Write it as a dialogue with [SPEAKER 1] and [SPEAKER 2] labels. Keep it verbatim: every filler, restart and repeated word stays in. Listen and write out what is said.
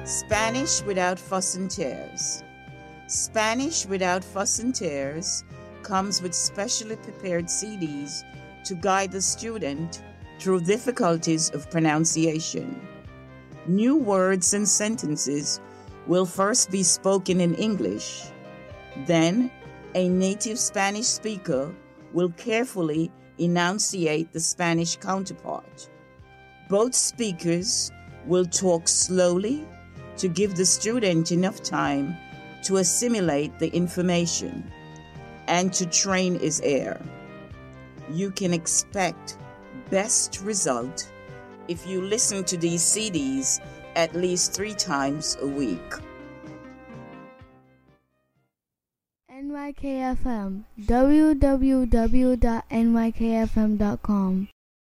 [SPEAKER 1] Spanish without fuss and tears. Spanish without fuss and tears comes with specially prepared C Ds to guide the student through difficulties of pronunciation. New words and sentences will first be spoken in English. Then, a native Spanish speaker will carefully enunciate the Spanish counterpart. Both speakers will talk slowly to give the student enough time to assimilate the information and to train his ear. You can expect best result if you listen to these C Ds at least three times a week.
[SPEAKER 2] N Y K F M, w w w dot n y k f m dot com.